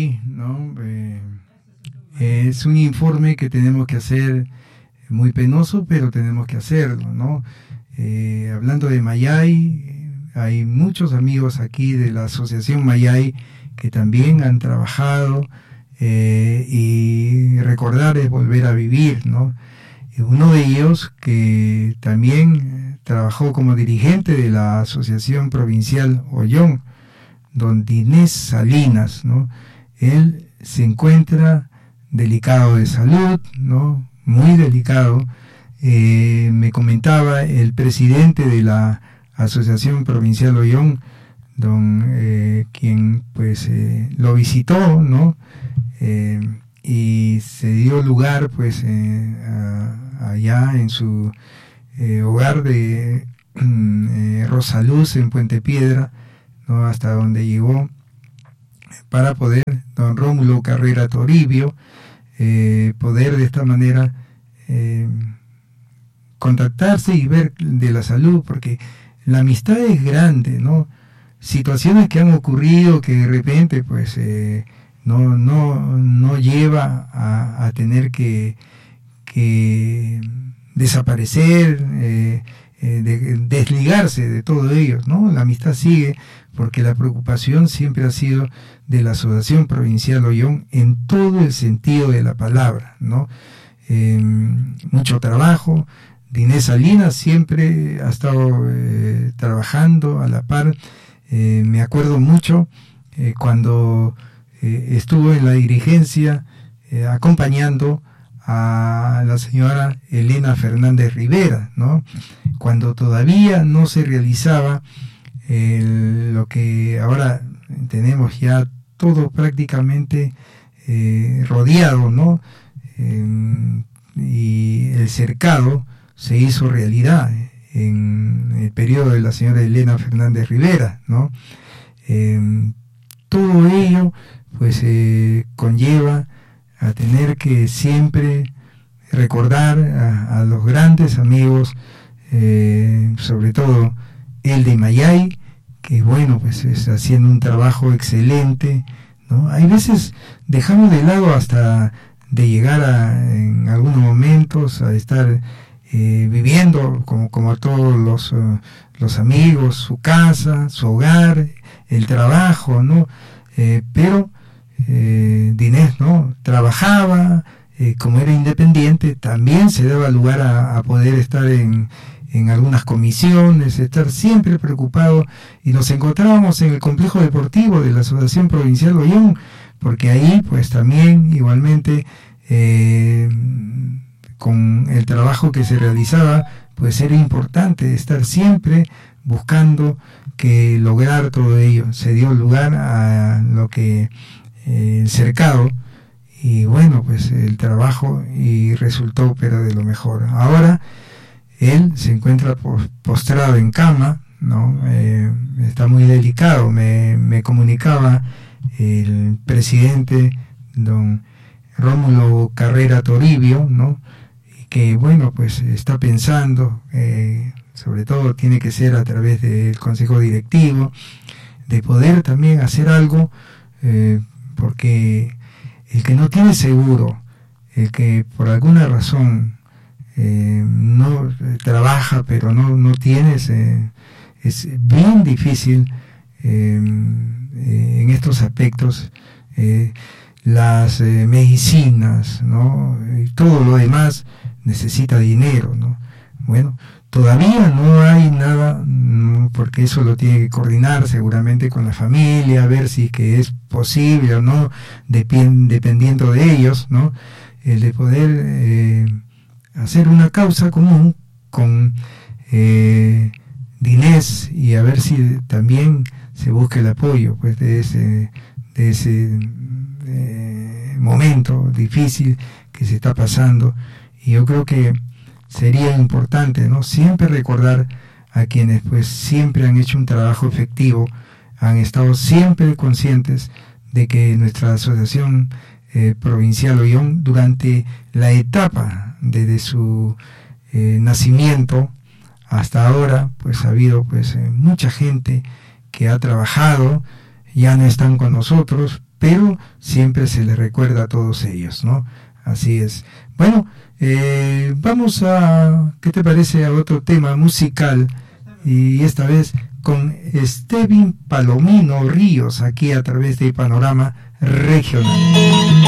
sí, ¿no? Es un informe que tenemos que hacer, muy penoso, pero tenemos que hacerlo, ¿no? Hablando de Mayay, hay muchos amigos aquí de la Asociación Mayay que también han trabajado, y recordar es volver a vivir, ¿no? Uno de ellos que también trabajó como dirigente de la Asociación Provincial Ollón, don Dinés Salinas, ¿no? Él se encuentra delicado de salud, ¿no? Muy delicado. Me comentaba el presidente de la Asociación Provincial Ollón, quien pues lo visitó, ¿no? Y se dio lugar pues allá en su hogar de Rosaluz en Puente Piedra, ¿no? Hasta donde llegó para poder, don Rómulo Carrera Toribio, poder de esta manera contactarse y ver de la salud, porque la amistad es grande, ¿no? Situaciones que han ocurrido que de repente pues no lleva a tener que desaparecer, desligarse de todo ello, ¿no? La amistad sigue, porque la preocupación siempre ha sido de la Asociación Provincial Ollón en todo el sentido de la palabra, ¿no? Mucho trabajo. Dinés Salinas siempre ha estado trabajando a la par. Me acuerdo mucho cuando estuvo en la dirigencia acompañando a la señora Elena Fernández Rivera, ¿no? Cuando todavía no se realizaba lo que ahora tenemos ya todo prácticamente rodeado, ¿no? Y el cercado se hizo realidad en el periodo de la señora Elena Fernández Rivera, ¿no? Todo ello pues conlleva a tener que siempre recordar a los grandes amigos, sobre todo el de Mayay, que bueno, pues está haciendo un trabajo excelente, ¿no? Hay veces dejamos de lado hasta de llegar en algunos momentos a estar viviendo como todos los amigos, su casa, su hogar, el trabajo, ¿no? Pero Dinés, ¿no? Trabajaba, como era independiente, también se daba lugar a poder estar en algunas comisiones, estar siempre preocupado, y nos encontrábamos en el complejo deportivo de la Asociación Provincial Ollón, porque ahí pues también igualmente con el trabajo que se realizaba pues era importante estar siempre buscando que lograr todo ello. Se dio lugar a lo que el cercado, y bueno, pues el trabajo y resultó pero de lo mejor. Ahora él se encuentra postrado en cama, ¿no? Está muy delicado. Me comunicaba el presidente don Rómulo Carrera Toribio, ¿no? Y que bueno, pues está pensando, sobre todo tiene que ser a través del consejo directivo, de poder también hacer algo, porque el que no tiene seguro, el que por alguna razón no trabaja pero no tiene, es bien difícil en estos aspectos. Las medicinas, ¿no? Y todo lo demás necesita dinero, ¿no? Bueno, todavía no hay nada, porque eso lo tiene que coordinar seguramente con la familia, a ver si es que es posible o no, dependiendo de ellos, ¿no? El de poder hacer una causa común con Dinés, y a ver si también se busca el apoyo pues de ese momento difícil que se está pasando. Y yo creo que sería importante, ¿no? Siempre recordar a quienes pues siempre han hecho un trabajo efectivo, han estado siempre conscientes de que nuestra asociación provincial Ollón, durante la etapa desde su nacimiento hasta ahora, pues ha habido pues mucha gente que ha trabajado, ya no están con nosotros, pero siempre se les recuerda a todos ellos, ¿no? Así es. Bueno, vamos a, ¿qué te parece? A otro tema musical, y esta vez con Esteban Palomino Ríos, aquí a través de Panorama Regional.